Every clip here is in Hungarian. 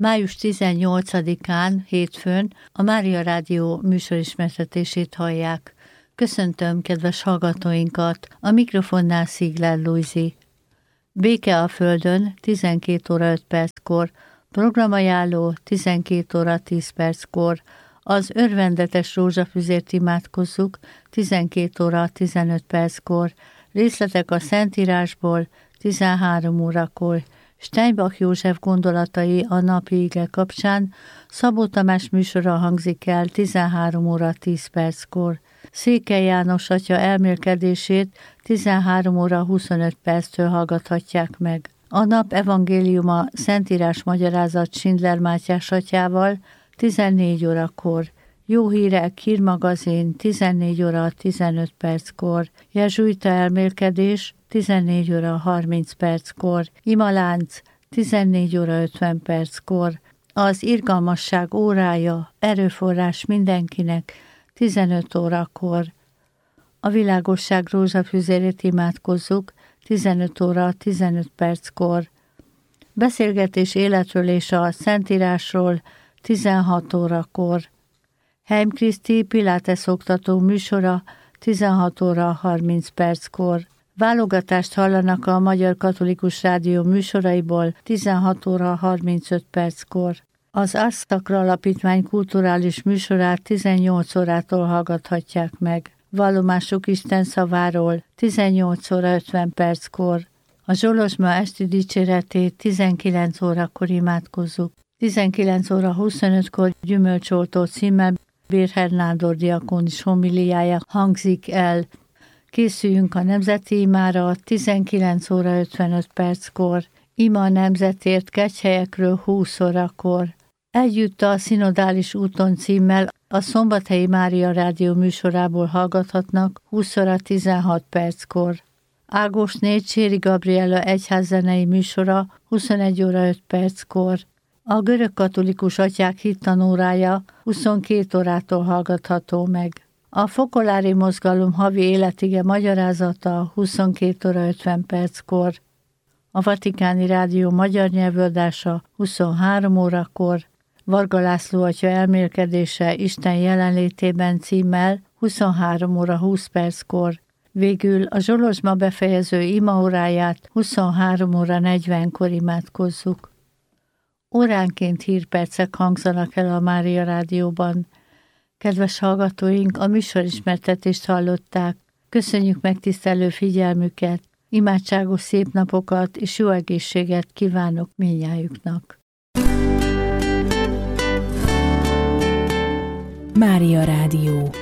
Május 18-án, hétfőn a Mária Rádió műsorismertetését hallják. Köszöntöm kedves hallgatóinkat, a mikrofonnál Szigler Lujzi. Béke a Földön 12 óra 5 perckor, programajánló 12 óra 10 perckor, az örvendetes rózsafüzért imádkozzuk 12 óra 15 perckor, részletek a Szentírásból 13 órakor, Steinbach József gondolatai a napi ige kapcsán, Szabó Tamás műsora hangzik el 13 óra 10 perckor. Székely János atya elmélkedését 13 óra 25 perctől hallgathatják meg. A nap evangéliuma Szentírás magyarázat Schindler Mátyás atyával 14 órakor. Jó hírek hírmagazin 14 óra 15 perckor. Jezsuita elmélkedés 14 óra 30 perckor. Imalánc 14 óra 50 perckor. Az irgalmasság órája, erőforrás mindenkinek 15 órakor. A világosság rózsafüzérét imádkozzuk 15 óra 15 perckor. Beszélgetés életről és a Szentírásról 16 órakor. Heim Kriszti Pilates oktató műsora 16 óra 30 perckor. Válogatást hallanak a Magyar Katolikus Rádió műsoraiból 16 óra 35 perckor. Az Ars Sacra Alapítvány kulturális műsorát 18 órától hallgathatják meg. Vallomásuk Isten szaváról 18 óra 50 perckor. A Zsolozsma esti dicséretét 19 órakor imádkozzuk. 19 óra 25-kor gyümölcsoltó címmel Bérher Nándor diakónus homiliája hangzik el. Készüljünk a nemzeti imára 19 óra 55 perckor. Ima a nemzetért kegyhelyekről 20 órakor. Együtt a Szinodális úton címmel a Szombathelyi Mária Rádió műsorából hallgathatnak 20 óra 16 perckor. Ágosné Cséri Gabriella egyházzenei műsora 21 óra 5 perckor. A görögkatolikus atyák hittanórája 22 órától hallgatható meg. A Fokolári Mozgalom havi életige magyarázata 22 óra 50 perckor. A Vatikáni Rádió magyar nyelvöldása 23 órakor. Varga László atya elmélkedése Isten jelenlétében címmel 23 óra 20 perckor. Végül a Zsolozsma befejező imaóráját 23 óra 40-kor imádkozzuk. Óránként hírpercek hangzanak el a Mária Rádióban. Kedves hallgatóink, a műsorismertetést hallották. Köszönjük megtisztelő figyelmüket, imádságos szép napokat és jó egészséget kívánok mindnyájuknak. Mária Rádió.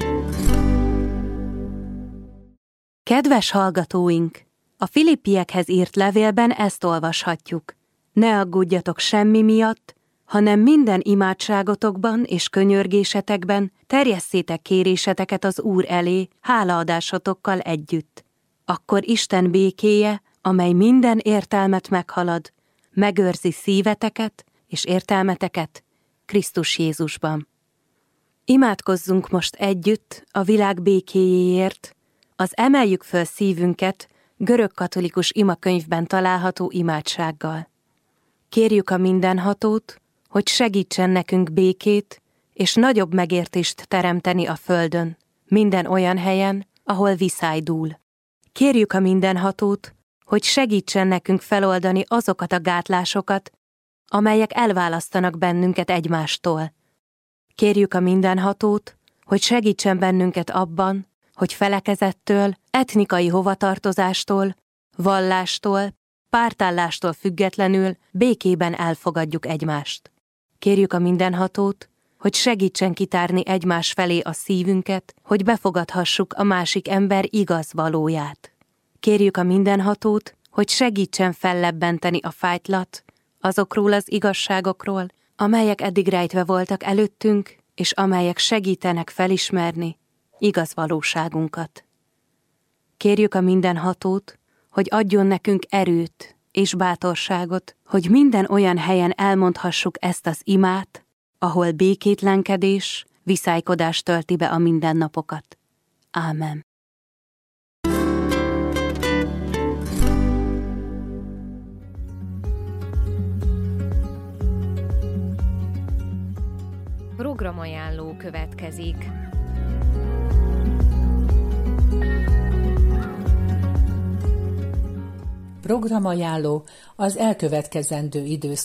Kedves hallgatóink! A Filippiekhez írt levélben ezt olvashatjuk. Ne aggódjatok semmi miatt, hanem minden imádságotokban és könyörgésetekben terjesszétek kéréseteket az Úr elé, hálaadásotokkal együtt. Akkor Isten békéje, amely minden értelmet meghalad, megőrzi szíveteket és értelmeteket Krisztus Jézusban. Imádkozzunk most együtt a világ békéjéért, az Emeljük föl szívünket görögkatolikus imakönyvben található imádsággal. Kérjük a Mindenhatót, hogy segítsen nekünk békét és nagyobb megértést teremteni a földön, minden olyan helyen, ahol viszály dúl. Kérjük a Mindenhatót, hogy segítsen nekünk feloldani azokat a gátlásokat, amelyek elválasztanak bennünket egymástól. Kérjük a Mindenhatót, hogy segítsen bennünket abban, hogy felekezettől, etnikai hovatartozástól, vallástól, pártállástól függetlenül békében elfogadjuk egymást. Kérjük a Mindenhatót, hogy segítsen kitárni egymás felé a szívünket, hogy befogadhassuk a másik ember igaz valóját. Kérjük a Mindenhatót, hogy segítsen fellebbenteni a fájtlat azokról az igazságokról, amelyek eddig rejtve voltak előttünk, és amelyek segítenek felismerni igaz valóságunkat. Kérjük a Mindenhatót, hogy adjon nekünk erőt és bátorságot, hogy minden olyan helyen elmondhassuk ezt az imát, ahol békétlenkedés, viszálykodás tölti be a mindennapokat. Ámen. Programajánló következik. Programajánló az elkövetkezendő időszak